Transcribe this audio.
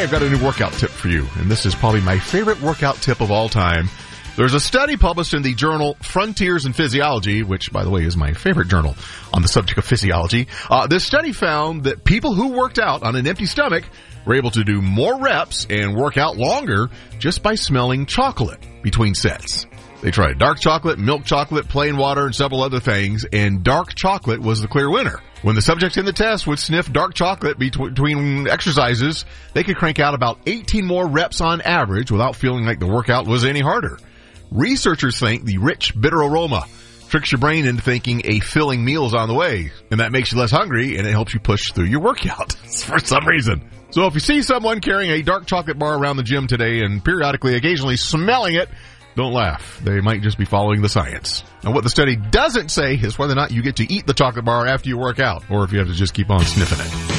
I've got a new workout tip for you, and this is probably my favorite workout tip of all time. There's a study published in the journal Frontiers in Physiology, which, by the way, is my favorite journal on the subject of physiology. This study found that people who worked out on an empty stomach were able to do more reps and work out longer just by smelling chocolate between sets. They tried dark chocolate, milk chocolate, plain water, and several other things, and dark chocolate was the clear winner. When the subjects in the test would sniff dark chocolate between exercises, they could crank out about 18 more reps on average without feeling like the workout was any harder. Researchers think the rich, bitter aroma tricks your brain into thinking a filling meal is on the way, and that makes you less hungry, and it helps you push through your workout for some reason. So if you see someone carrying a dark chocolate bar around the gym today and periodically, occasionally smelling it, don't laugh. They might just be following the science. Now, what the study doesn't say is whether or not you get to eat the chocolate bar after you work out, or if you have to just keep on sniffing it.